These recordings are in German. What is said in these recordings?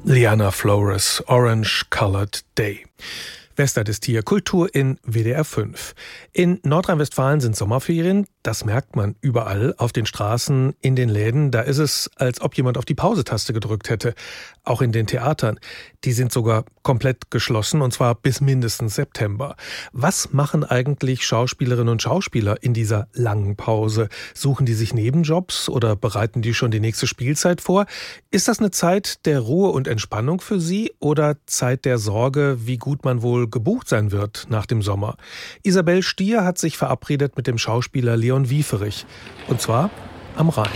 Liana Flores, Orange Colored Day. Westart ist hier, Kultur in WDR 5. In Nordrhein-Westfalen sind Sommerferien, das merkt man überall, auf den Straßen, in den Läden. Da ist es, als ob jemand auf die Pause-Taste gedrückt hätte. Auch in den Theatern. Die sind sogar komplett geschlossen, und zwar bis mindestens September. Was machen eigentlich Schauspielerinnen und Schauspieler in dieser langen Pause? Suchen die sich Nebenjobs oder bereiten die schon die nächste Spielzeit vor? Ist das eine Zeit der Ruhe und Entspannung für sie oder Zeit der Sorge, wie gut man wohl gebucht sein wird nach dem Sommer? Isabel Stier hat sich verabredet mit dem Schauspieler Leon Wieferich. Und zwar am Rhein.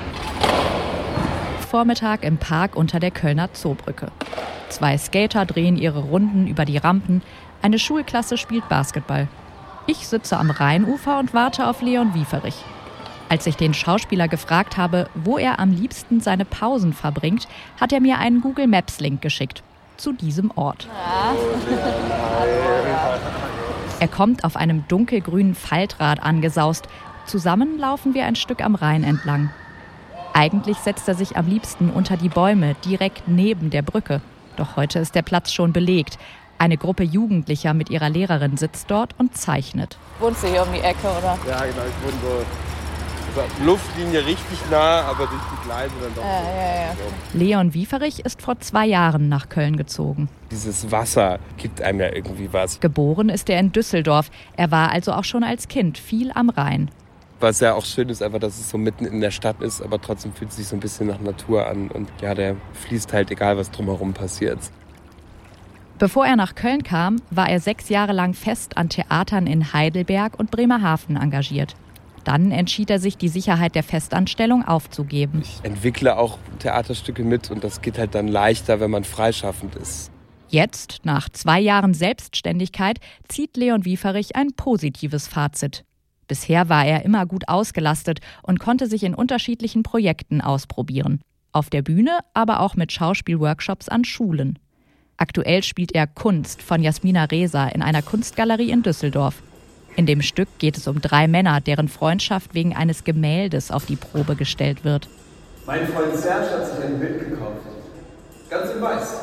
Vormittag im Park unter der Kölner Zoobrücke. 2 Skater drehen ihre Runden über die Rampen. Eine Schulklasse spielt Basketball. Ich sitze am Rheinufer und warte auf Leon Wieferich. Als ich den Schauspieler gefragt habe, wo er am liebsten seine Pausen verbringt, hat er mir einen Google Maps-Link geschickt. Zu diesem Ort. Er kommt auf einem dunkelgrünen Faltrad angesaust. Zusammen laufen wir ein Stück am Rhein entlang. Eigentlich setzt er sich am liebsten unter die Bäume, direkt neben der Brücke. Doch heute ist der Platz schon belegt. Eine Gruppe Jugendlicher mit ihrer Lehrerin sitzt dort und zeichnet. Wohnst du hier um die Ecke, oder? Ja, genau. Ich wohne so Luftlinie richtig nah, aber durch die Gleise dann doch. Ja. Leon Wieferich ist vor 2 Jahren nach Köln gezogen. Dieses Wasser gibt einem ja irgendwie was. Geboren ist er in Düsseldorf. Er war also auch schon als Kind viel am Rhein. Was ja auch schön ist, einfach, dass es so mitten in der Stadt ist, aber trotzdem fühlt es sich so ein bisschen nach Natur an. Und ja, der fließt halt, egal was drumherum passiert. Bevor er nach Köln kam, war er 6 Jahre lang fest an Theatern in Heidelberg und Bremerhaven engagiert. Dann entschied er sich, die Sicherheit der Festanstellung aufzugeben. Ich entwickle auch Theaterstücke mit und das geht halt dann leichter, wenn man freischaffend ist. Jetzt, nach 2 Jahren Selbstständigkeit, zieht Leon Wieferich ein positives Fazit. Bisher war er immer gut ausgelastet und konnte sich in unterschiedlichen Projekten ausprobieren. Auf der Bühne, aber auch mit Schauspielworkshops an Schulen. Aktuell spielt er Kunst von Jasmina Reza in einer Kunstgalerie in Düsseldorf. In dem Stück geht es um 3 Männer, deren Freundschaft wegen eines Gemäldes auf die Probe gestellt wird. Mein Freund Serge hat sich ein Bild gekauft. Ganz in weiß.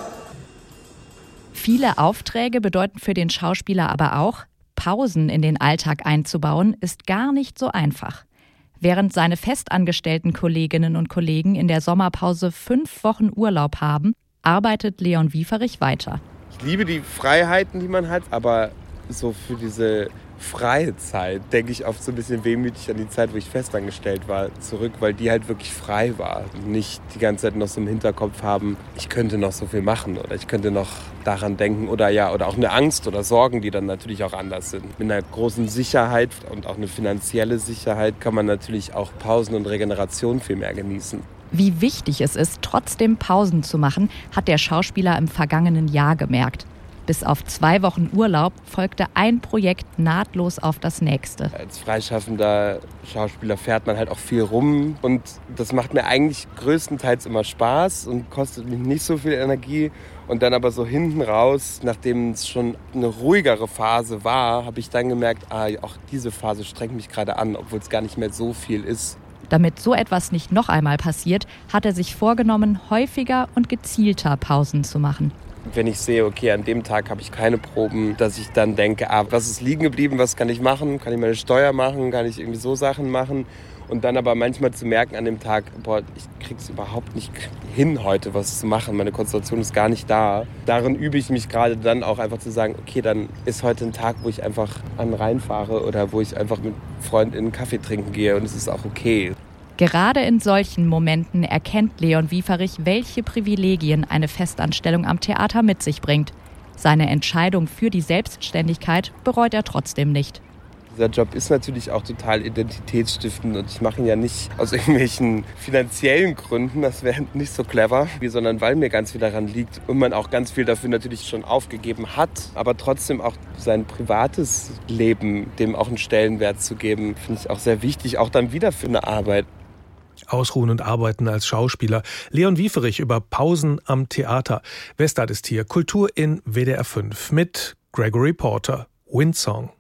Viele Aufträge bedeuten für den Schauspieler aber auch, Pausen in den Alltag einzubauen, ist gar nicht so einfach. Während seine festangestellten Kolleginnen und Kollegen in der Sommerpause 5 Wochen Urlaub haben, arbeitet Leon Wieferich weiter. Ich liebe die Freiheiten, die man hat, aber so für diese freie Zeit denke ich oft so ein bisschen wehmütig an die Zeit, wo ich festangestellt war, zurück, weil die halt wirklich frei war. Nicht die ganze Zeit noch so im Hinterkopf haben, ich könnte noch so viel machen oder ich könnte noch daran denken oder auch eine Angst oder Sorgen, die dann natürlich auch anders sind. Mit einer großen Sicherheit und auch eine finanzielle Sicherheit kann man natürlich auch Pausen und Regeneration viel mehr genießen. Wie wichtig es ist, trotzdem Pausen zu machen, hat der Schauspieler im vergangenen Jahr gemerkt. Bis auf 2 Wochen Urlaub folgte ein Projekt nahtlos auf das nächste. Als freischaffender Schauspieler fährt man halt auch viel rum und das macht mir eigentlich größtenteils immer Spaß und kostet mich nicht so viel Energie. Und dann aber so hinten raus, nachdem es schon eine ruhigere Phase war, habe ich dann gemerkt, auch diese Phase strengt mich gerade an, obwohl es gar nicht mehr so viel ist. Damit so etwas nicht noch einmal passiert, hat er sich vorgenommen, häufiger und gezielter Pausen zu machen. Wenn ich sehe, okay, an dem Tag habe ich keine Proben, dass ich dann denke, was ist liegen geblieben, was kann ich machen? Kann ich meine Steuer machen? Kann ich irgendwie so Sachen machen? Und dann aber manchmal zu merken an dem Tag, ich krieg's überhaupt nicht hin, heute was zu machen. Meine Konzentration ist gar nicht da. Darin übe ich mich gerade dann auch einfach zu sagen, okay, dann ist heute ein Tag, wo ich einfach an den Rhein fahre oder wo ich einfach mit Freunden einen Kaffee trinken gehe und es ist auch okay. Gerade in solchen Momenten erkennt Leon Wieferich, welche Privilegien eine Festanstellung am Theater mit sich bringt. Seine Entscheidung für die Selbstständigkeit bereut er trotzdem nicht. Dieser Job ist natürlich auch total identitätsstiftend und ich mache ihn ja nicht aus irgendwelchen finanziellen Gründen, das wäre nicht so clever, sondern weil mir ganz viel daran liegt und man auch ganz viel dafür natürlich schon aufgegeben hat, aber trotzdem auch sein privates Leben dem auch einen Stellenwert zu geben, finde ich auch sehr wichtig, auch dann wieder für eine Arbeit. Ausruhen und arbeiten als Schauspieler. Leon Wieferich über Pausen am Theater. Westart ist hier, Kultur in WDR 5 mit Gregory Porter, Windsong.